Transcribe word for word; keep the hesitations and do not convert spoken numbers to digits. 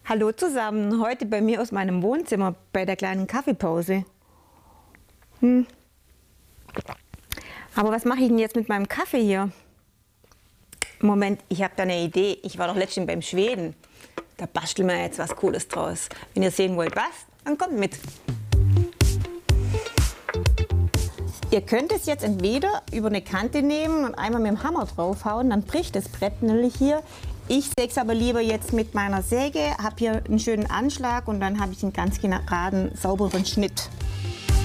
Hallo zusammen, heute bei mir aus meinem Wohnzimmer bei der kleinen Kaffeepause. Hm. Aber was mache ich denn jetzt mit meinem Kaffee hier? Moment, ich habe da eine Idee. Ich war doch letztens beim Schweden. Da basteln wir jetzt was Cooles draus. Wenn ihr sehen wollt, was, dann kommt mit. Ihr könnt es jetzt entweder über eine Kante nehmen und einmal mit dem Hammer draufhauen, dann bricht das Brett nämlich hier. Ich säge es aber lieber jetzt mit meiner Säge, habe hier einen schönen Anschlag und dann habe ich einen ganz geraden, sauberen Schnitt.